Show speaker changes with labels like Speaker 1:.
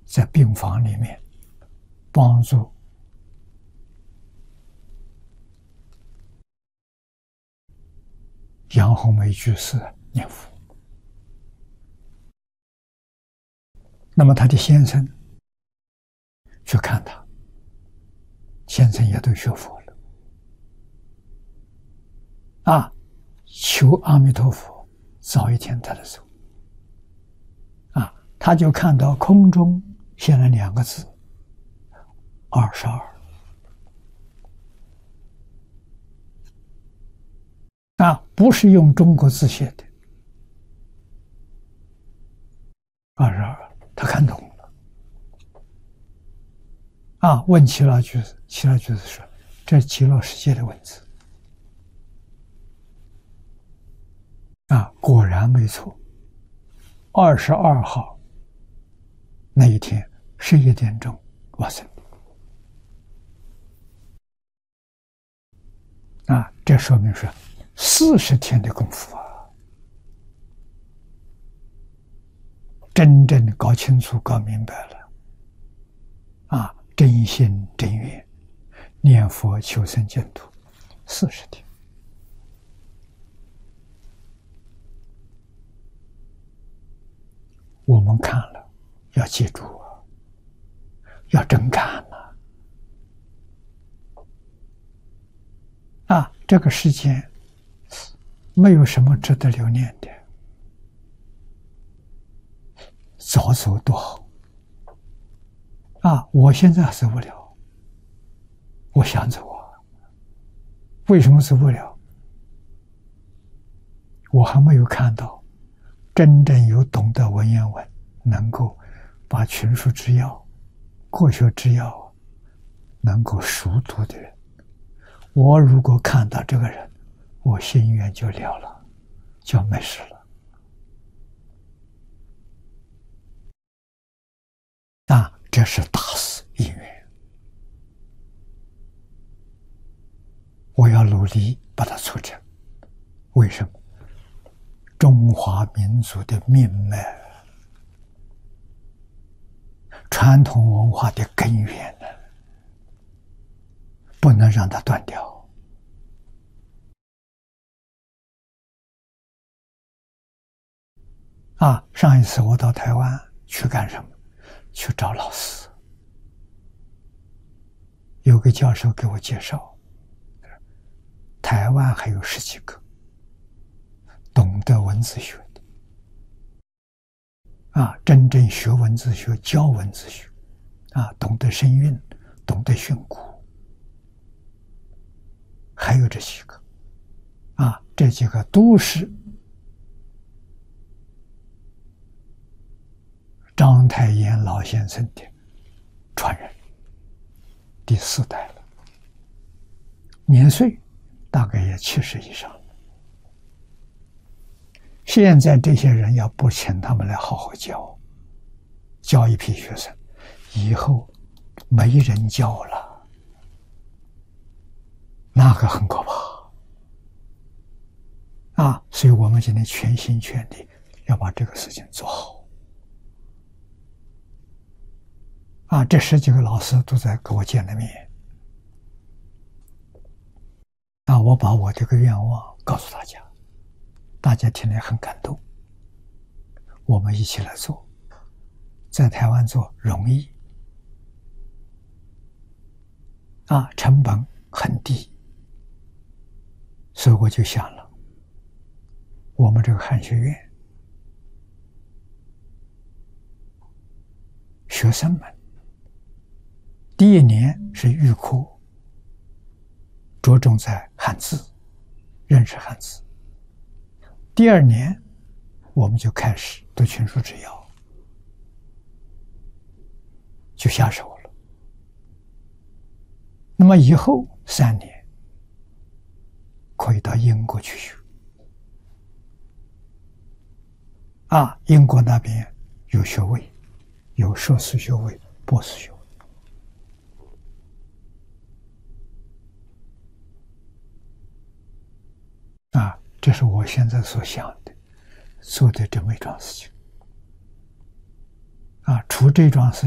Speaker 1: 在病房里面帮助杨红梅居士念佛。那么他的先生去看他，先生也都学佛了，求阿弥陀佛早一天带他走。他就看到空中现了2个字22。不是用中国字写的22，他看懂了。问耆老居士，耆老居士说：“这是极乐世界的文字。”果然没错。22号那一天11点钟往生。这说明是40天的功夫真正搞清楚、搞明白了，真心真愿念佛求生净土40天。我们看了要记住要真干这个世间没有什么值得留念的，早走多好。我现在走不了，我想走为什么走不了？我还没有看到真正有懂得文言文，能够把群书之要、国学之要能够熟读的人。我如果看到这个人，我心愿就了了，就没事了。这是大事因缘，我要努力把它促成。为什么？中华民族的命脉，传统文化的根源不能让它断掉。上一次我到台湾去干什么？去找老师。有个教授给我介绍，台湾还有10几个懂得文字学的，真正学文字学、教文字学，懂得声韵、懂得训诂，还有这几个，这几个都是章太炎老先生的传人，第4代了，年岁大概也70以上了。现在这些人要不请他们来好好教一批学生，以后没人教了，那个很可怕。所以我们今天全心全力要把这个事情做好。这10几个老师都在跟我见了面。我把我这个愿望告诉大家，大家听了很感动。我们一起来做，在台湾做容易，成本很低，所以我就想了，我们这个汉学院学生们第1年是预科，着重在汉字，认识汉字。第2年我们就开始读群书之要，就下手了。那么以后3年可以到英国去学。英国那边有学位，有硕士学位、博士学位。这是我现在所想的，做的这么一桩事情。除这桩事情